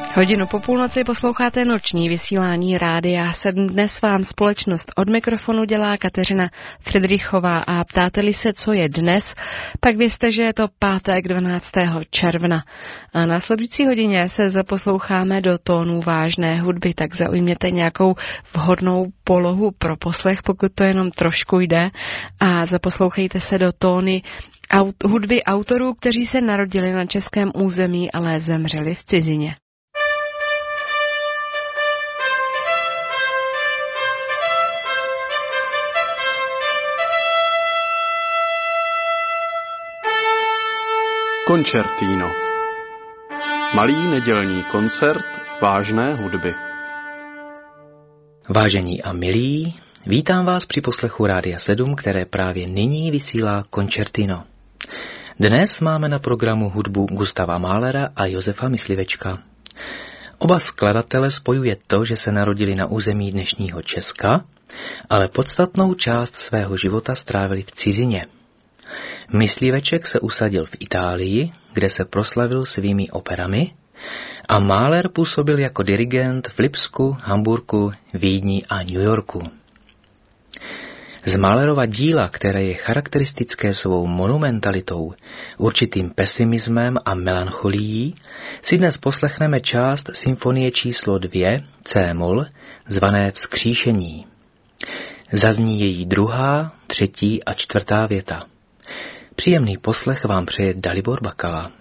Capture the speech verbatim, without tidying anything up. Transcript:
Hodinu po půlnoci posloucháte noční vysílání Rádia sedm. Dnes vám společnost od mikrofonu dělá Kateřina Fridrichová a ptáte-li se, co je dnes, pak vězte, že je to pátek dvanáctého června. A následující hodině se zaposloucháme do tónů vážné hudby, tak zaujměte nějakou vhodnou polohu pro poslech, pokud to jenom trošku jde, a zaposlouchejte se do tóny aut- hudby autorů, kteří se narodili na českém území, ale zemřeli v cizině. Koncertino. Malý nedělní koncert vážné hudby. Vážení a milí, vítám vás při poslechu Rádia sedm, které právě nyní vysílá Koncertino. Dnes máme na programu hudbu Gustava Mahlera a Josefa Myslivečka. Oba skladatele spojuje to, že se narodili na území dnešního Česka, ale podstatnou část svého života strávili v cizině. Mysliveček se usadil v Itálii, kde se proslavil svými operami, a Mahler působil jako dirigent v Lipsku, Hamburku, Vídni a New Yorku. Z Mahlerova díla, které je charakteristické svou monumentalitou, určitým pesimismem a melancholií, si dnes poslechneme část symfonie číslo dvě C-moll, zvané Vzkříšení. Zazní její druhá, třetí a čtvrtá věta. Příjemný poslech vám přeje Dalibor Bakala.